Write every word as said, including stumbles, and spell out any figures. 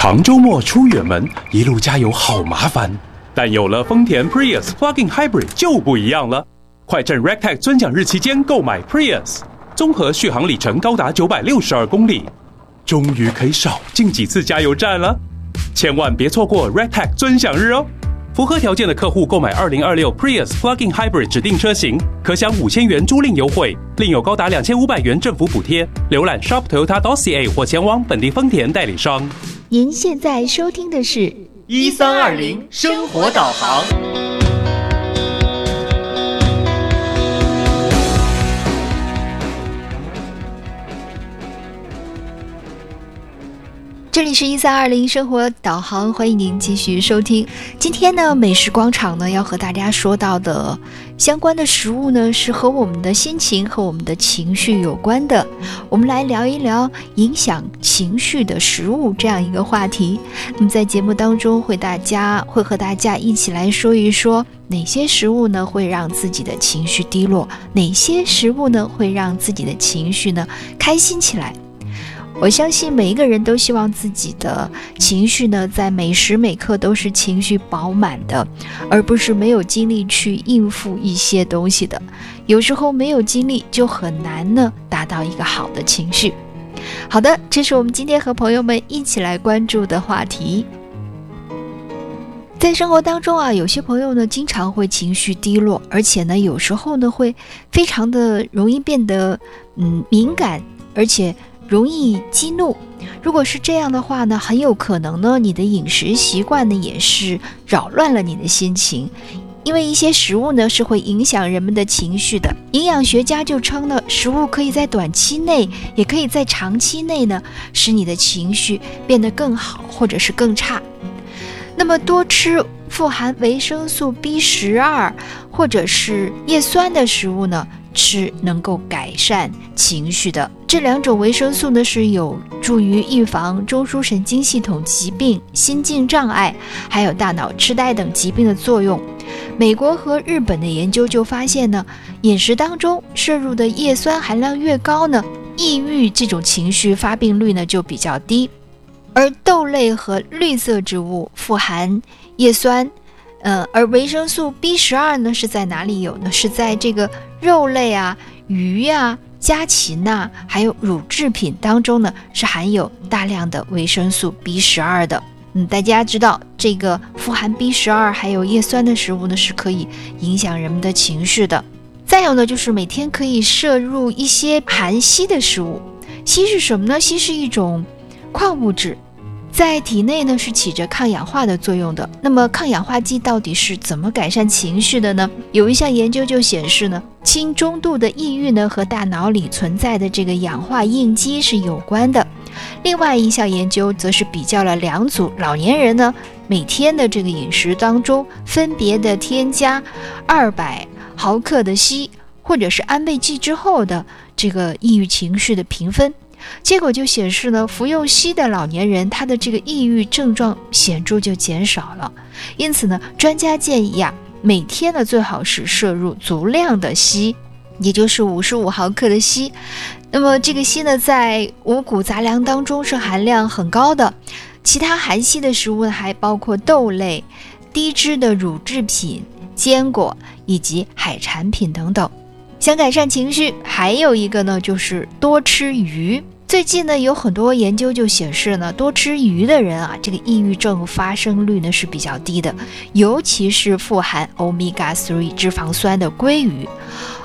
长周末出远门，一路加油好麻烦。但有了丰田 Prius Plug-in Hybrid 就不一样了。快趁 Rectech 尊享日期间购买 Prius， 综合续航里程高达九百六十二公里，终于可以少进几次加油站了。千万别错过 Rectech 尊享日哦！符合条件的客户购买二零二六 Prius Plug-in Hybrid 指定车型，可享五千元租赁优惠，另有高达两千五百元政府补贴。浏览 shop toyota dot c a 或前往本地丰田代理商。 您现在收听的是一三二零生活导航。 这里是一三二零生活导航，欢迎您继续收听。今天呢，美食广场呢要和大家说到的相关的食物呢，是和我们的心情和我们的情绪有关的。我们来聊一聊影响情绪的食物这样一个话题。那么在节目当中会大家会和大家一起来说一说哪些食物呢会让自己的情绪低落，哪些食物呢会让自己的情绪呢开心起来。我相信每一个人都希望自己的情绪呢，在每时每刻都是情绪饱满的，而不是没有精力去应付一些东西的。有时候没有精力就很难呢达到一个好的情绪。好的，这是我们今天和朋友们一起来关注的话题。在生活当中啊，有些朋友呢经常会情绪低落，而且呢有时候呢会非常的容易变得嗯敏感，而且容易激怒。如果是这样的话呢，很有可能呢你的饮食习惯呢也是扰乱了你的心情，因为一些食物呢是会影响人们的情绪的。营养学家就称呢，食物可以在短期内也可以在长期内呢使你的情绪变得更好或者是更差。那么多吃富含维生素 B 十二 或者是叶酸的食物呢，是能够改善情绪的。这两种维生素呢是有助于预防中枢神经系统疾病、心境障碍还有大脑痴呆等疾病的作用。美国和日本的研究就发现呢，饮食当中摄入的叶酸含量越高呢，抑郁这种情绪发病率呢就比较低。而豆类和绿色植物富含叶酸，呃，而维生素 B 十二 呢是在哪里有呢？是在这个肉类啊、鱼啊、家禽呐、啊，还有乳制品当中呢，是含有大量的维生素 B 十二 的。嗯，大家知道这个富含 B 十二 还有叶酸的食物呢，是可以影响人们的情绪的。再有呢，就是每天可以摄入一些含硒的食物。硒是什么呢？硒是一种矿物质，在体内呢是起着抗氧化的作用的。那么抗氧化剂到底是怎么改善情绪的呢？有一项研究就显示呢，轻中度的抑郁呢和大脑里存在的这个氧化应激是有关的。另外一项研究则是比较了两组老年人呢每天的这个饮食当中分别的添加二百毫克的硒或者是安慰剂之后的这个抑郁情绪的评分。结果就显示呢，服用硒的老年人，他的这个抑郁症状显著就减少了。因此呢，专家建议啊，每天呢最好是摄入足量的硒，也就是五十五毫克的硒。那么这个硒呢，在五谷杂粮当中是含量很高的。其他含硒的食物呢，还包括豆类、低脂的乳制品、坚果以及海产品等等。想改善情绪，还有一个呢，就是多吃鱼。最近呢，有很多研究就显示呢，多吃鱼的人啊，这个抑郁症发生率呢是比较低的，尤其是富含 欧米伽三 脂肪酸的鲑鱼。